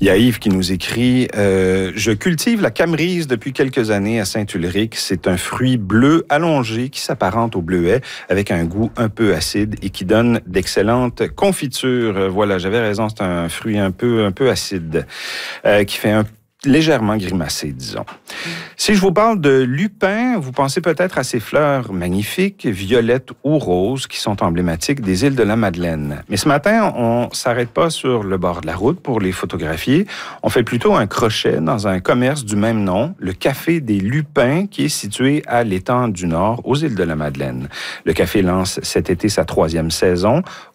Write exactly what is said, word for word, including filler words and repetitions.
Il y a Yves qui nous écrit euh, « Je cultive la camerise depuis quelques années à Saint-Ulrich. C'est un fruit bleu allongé qui s'apparente au bleuet avec un goût un peu acide et qui donne d'excellentes confitures. » Voilà, j'avais raison, c'est un fruit un peu, un peu acide euh, qui fait un légèrement grimacé, disons. Si je vous parle de lupin, vous pensez peut-être à ces fleurs magnifiques, violettes ou roses, qui sont emblématiques des îles de la Madeleine. Mais ce matin, on ne s'arrête pas sur le bord de la route pour les photographier. On fait plutôt un crochet dans un commerce du même nom, le Café des Lupins, qui est situé à l'étang du Nord, aux îles de la Madeleine. Le café lance cet été sa troisième saison.